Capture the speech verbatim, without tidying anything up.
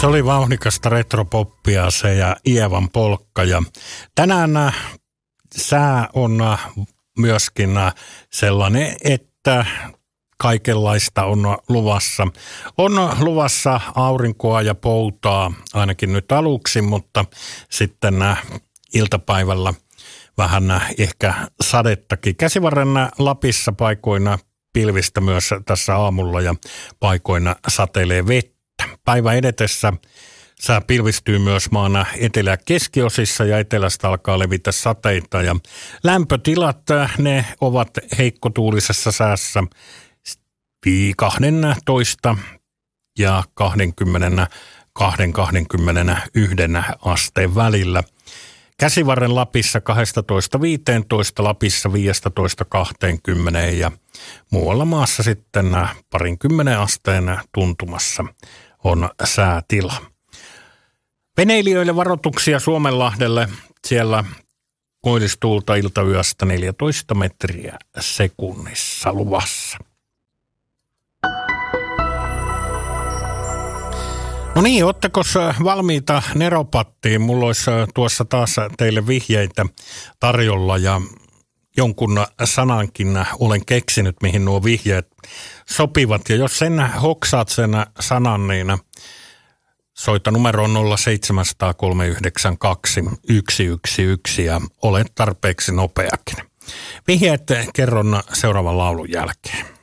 Se oli vauhdikasta retropoppia se ja Ievan polkka. Ja tänään sää on myöskin sellainen, että kaikenlaista on luvassa. On luvassa aurinkoa ja poutaa ainakin nyt aluksi, mutta sitten iltapäivällä vähän ehkä sadettakin. Käsivarren Lapissa paikoina pilvistä myös tässä aamulla ja paikoina satelee vettä. Päivä edetessä sää pilvistyy myös maan etelä- ja keskiosissa ja etelästä alkaa levitä sateita. Ja lämpötilat, ne ovat heikkotuulisessa säässä kaksitoista ja kaksikymmentäkaksi kaksikymmentäyksi asteen välillä. Käsivarren Lapissa kaksitoista viisitoista, Lapissa viisitoista kaksikymmentä ja muualla maassa sitten parinkymmenen asteen tuntumassa on säätila. Veneilijöille varoituksia Suomenlahdelle. Siellä koillistuulta iltayöstä neljätoista metriä sekunnissa luvassa. No niin, ootteko valmiita neropattiin? Mulla olisi tuossa taas teille vihjeitä tarjolla ja jonkun sanankin olen keksinyt, mihin nuo vihjeet sopivat. Ja jos sen hoksaat sen sanan, niin soita numeroon nolla seitsemän nolla kolme yhdeksän kaksi yksi yksi yksi ja olet tarpeeksi nopeakin. Vihjeet kerron seuraavan laulun jälkeen.